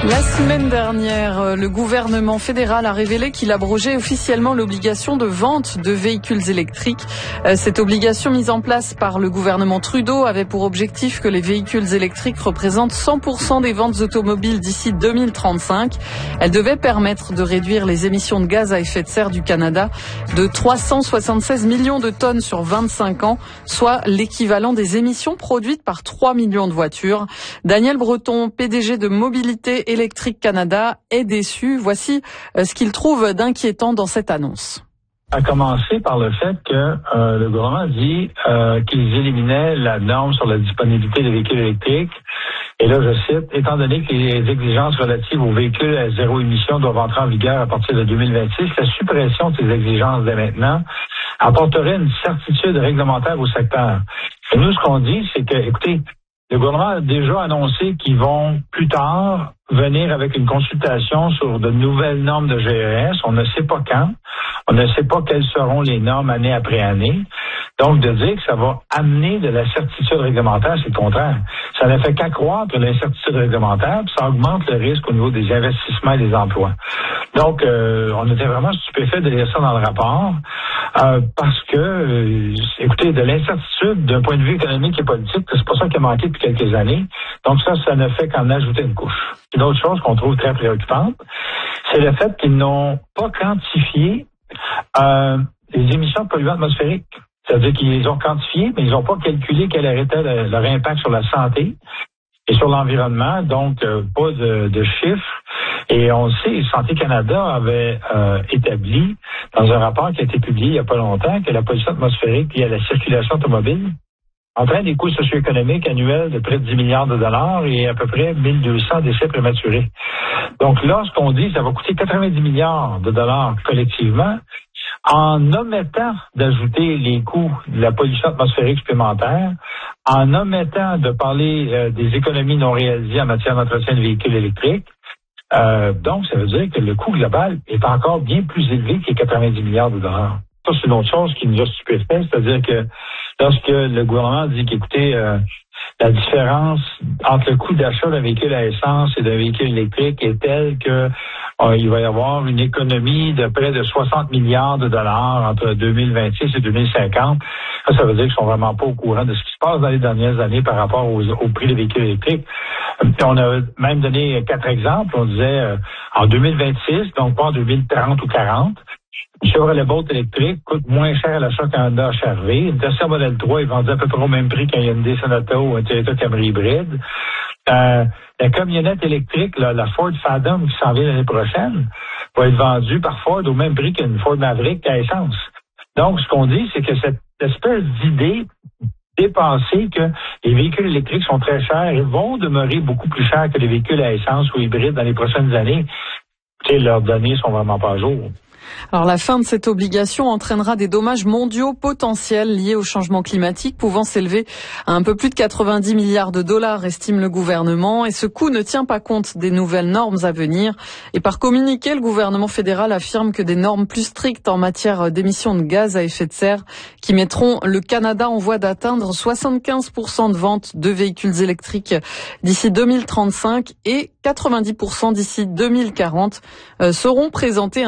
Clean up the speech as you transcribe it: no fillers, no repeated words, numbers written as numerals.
La semaine dernière, le gouvernement fédéral a révélé qu'il abrogeait officiellement l'obligation de vente de véhicules électriques. Cette obligation mise en place par le gouvernement Trudeau avait pour objectif que les véhicules électriques représentent 100% des ventes automobiles d'ici 2035. Elle devait permettre de réduire les émissions de gaz à effet de serre du Canada de 376 millions de tonnes sur 25 ans, soit l'équivalent des émissions produites par 3 millions de voitures. Daniel Breton, PDG de Mobilité Électrique Canada, est déçu. Voici ce qu'il trouve d'inquiétant dans cette annonce. A commencé par le fait que le gouvernement dit qu'ils éliminaient la norme sur la disponibilité des véhicules électriques. Et là, je cite, « Étant donné que les exigences relatives aux véhicules à zéro émission doivent entrer en vigueur à partir de 2026, la suppression de ces exigences dès maintenant apporterait une certitude réglementaire au secteur. » Et nous, ce qu'on dit, c'est que, écoutez, le gouvernement a déjà annoncé qu'ils vont plus tard venir avec une consultation sur de nouvelles normes de GES. On ne sait pas quand. On ne sait pas quelles seront les normes année après année. Donc, de dire que ça va amener de la certitude réglementaire, c'est le contraire. Ça ne fait qu'accroître l'incertitude réglementaire, puis ça augmente le risque au niveau des investissements et des emplois. Donc, on était vraiment stupéfait de lire ça dans le rapport, parce que, écoutez, de l'incertitude d'un point de vue économique et politique, c'est pas ça qui a manqué depuis quelques années. Donc ça ne fait qu'en ajouter une couche. Une autre chose qu'on trouve très préoccupante, c'est le fait qu'ils n'ont pas quantifié les émissions de polluants atmosphériques. C'est-à-dire qu'ils les ont quantifiées, mais ils n'ont pas calculé quel était leur impact sur la santé et sur l'environnement, donc pas de chiffres. Et on le sait, Santé Canada avait établi, dans un rapport qui a été publié il n'y a pas longtemps, que la pollution atmosphérique liée à la circulation automobile entraîne des coûts socio-économiques annuels de près de 10 milliards de dollars et à peu près 1200 décès prématurés. Donc là, ce qu'on dit, ça va coûter 90 milliards de dollars collectivement, en omettant d'ajouter les coûts de la pollution atmosphérique supplémentaire, en omettant de parler des économies non réalisées en matière d'entretien de véhicules électriques. Donc, ça veut dire que le coût global est encore bien plus élevé que les 90 milliards de dollars. Ça, c'est une autre chose qui nous a stupéfait, c'est-à-dire que lorsque le gouvernement dit qu'écoutez, la différence entre le coût d'achat d'un véhicule à essence et d'un véhicule électrique est telle que il va y avoir une économie de près de 60 milliards de dollars entre 2026 et 2050. Ça veut dire qu'ils sont vraiment pas au courant de ce qui se passe dans les dernières années par rapport au prix des véhicules électriques. On a même donné 4 exemples. On disait en 2026, donc pas en 2030 ou 40, une Chevrolet Bolt électrique coûte moins cher à l'achat qu'un Honda HR-V. Une Tesla Model 3 est vendue à peu près au même prix qu'un Hyundai Sonata ou un Toyota Camry hybride. La camionnette électrique, la Ford Fathom qui s'en vient l'année prochaine, va être vendue par Ford au même prix qu'une Ford Maverick à essence. Donc, ce qu'on dit, c'est que cette espèce d'idée dépassée que les véhicules électriques sont très chers et vont demeurer beaucoup plus chers que les véhicules à essence ou hybrides dans les prochaines années, leurs données sont vraiment pas à jour. Alors la fin de cette obligation entraînera des dommages mondiaux potentiels liés au changement climatique pouvant s'élever à un peu plus de 90 milliards de dollars, estime le gouvernement. Et ce coût ne tient pas compte des nouvelles normes à venir. Et par communiqué, le gouvernement fédéral affirme que des normes plus strictes en matière d'émissions de gaz à effet de serre qui mettront le Canada en voie d'atteindre 75% de ventes de véhicules électriques d'ici 2035 et 90% d'ici 2040 seront présentées